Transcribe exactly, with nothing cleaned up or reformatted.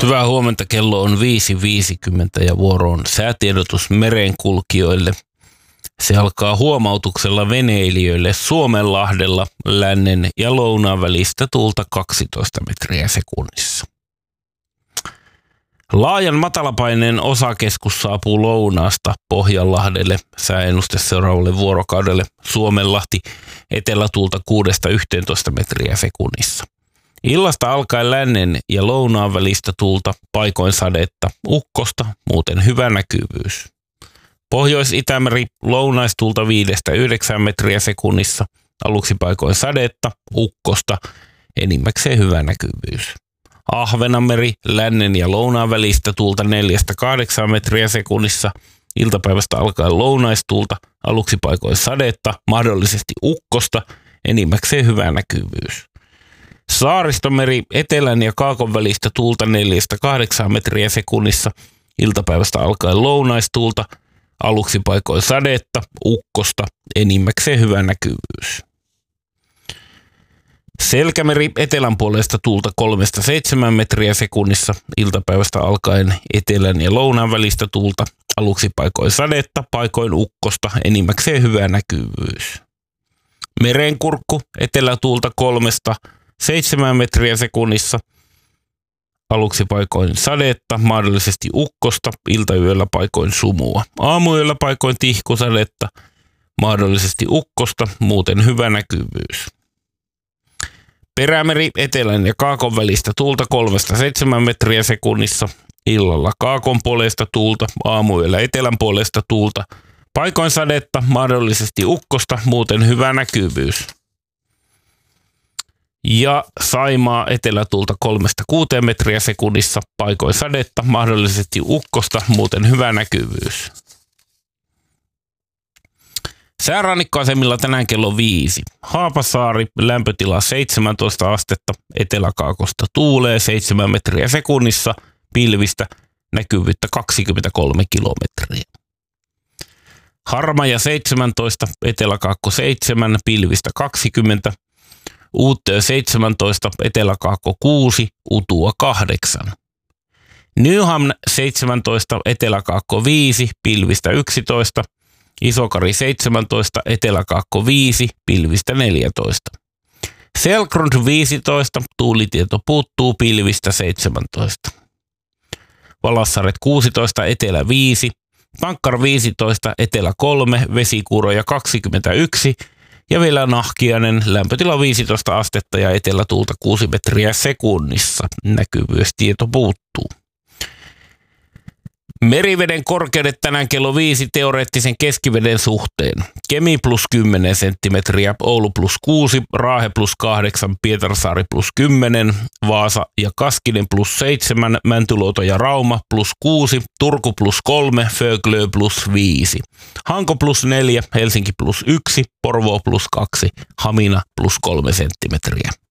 Hyvää huomenta, kello on viisi viisikymmentä ja vuoro on säätiedotus merenkulkijoille. Se alkaa huomautuksella veneilijöille Suomenlahdella lännen ja lounaan välistä tuulta kaksitoista metriä sekunnissa. Laajan matalapaineen osakeskus saapuu lounaasta Pohjanlahdelle sääennuste seuraavalle vuorokaudelle Suomenlahti etelätuulta kuudesta yhteentoista metriä sekunnissa. Illasta alkaen lännen ja lounaan välistä tuulta, paikoin sadetta, ukkosta, muuten hyvä näkyvyys. Pohjois-Itämeri lounaistuulta viidestä yhdeksään metriä sekunnissa, aluksi paikoin sadetta, ukkosta, enimmäkseen hyvä näkyvyys. Ahvenanmeri lännen ja lounaan välistä tuulta neljästä kahdeksaan metriä sekunnissa, iltapäivästä alkaen lounaistuulta, aluksi paikoin sadetta, mahdollisesti ukkosta, enimmäkseen hyvä näkyvyys. Saaristomeri etelän ja kaakon välistä tuulta neljästä kahdeksaan metriä sekunnissa, iltapäivästä alkaen lounaistuulta, aluksi paikoin sadetta, ukkosta, enimmäkseen hyvä näkyvyys. Selkämeri etelän puolesta tuulta kolmesta seitsemään metriä sekunnissa, iltapäivästä alkaen etelän ja lounaan välistä tuulta, aluksi paikoin sadetta, paikoin ukkosta, enimmäkseen hyvä näkyvyys. Merenkurkku etelätuulta kolmesta seitsemään metriä sekunnissa, aluksi paikoin sadetta, mahdollisesti ukkosta, iltayöllä paikoin sumua. Aamuyöllä paikoin tihkusadetta, mahdollisesti ukkosta, muuten hyvä näkyvyys. Perämeri etelän ja kaakon välistä tuulta kolmesta seitsemään metriä sekunnissa, illalla kaakon puolesta tuulta, aamuyöllä etelän puolesta tuulta, paikoin sadetta, mahdollisesti ukkosta, muuten hyvä näkyvyys. Ja Saimaa etelätuulta kolmesta kuuteen metriä sekunnissa, paikoin sadetta, mahdollisesti ukkosta, muuten hyvä näkyvyys. Säärannikkoasemilla tänään kello viisi. Haapasaari, lämpötila seitsemäntoista astetta, eteläkaakosta tuulee seitsemän metriä sekunnissa, pilvistä, näkyvyyttä kaksikymmentäkolme kilometriä. Harmaja seitsemäntoista, eteläkaakko seitsemän, pilvistä kaksikymmentä, Uuttöö seitsemäntoista, eteläkaakko kuusi, Utua kahdeksan. Nyhamn seitsemäntoista, eteläkaakko viisi, pilvistä yksitoista, Isokari seitsemäntoista, eteläkaakko viisi, pilvistä neljätoista. Selkrund viisitoista, tuulitieto puuttuu, pilvistä seitsemäntoista. Valassaret kuusitoista, etelä viisi, Pankkar viisitoista, etelä kolme, vesikuuroja kaksikymmentäyksi ja vielä Nahkiainen, lämpötila viisitoista astetta ja etelätuulta kuusi metriä sekunnissa. Näkyvyystieto puuttuu. Meriveden korkeudet tänään kello viisi teoreettisen keskiveden suhteen. Kemi plus kymmenen senttimetriä, Oulu plus kuusi, Raahe plus kahdeksan, Pietarsaari plus kymmenen, Vaasa ja Kaskinen plus seitsemän, Mäntyluoto ja Rauma plus kuusi, Turku plus kolme, Föglö plus viisi. Hanko plus neljä, Helsinki plus yksi, Porvoo plus kaksi, Hamina plus kolme senttimetriä.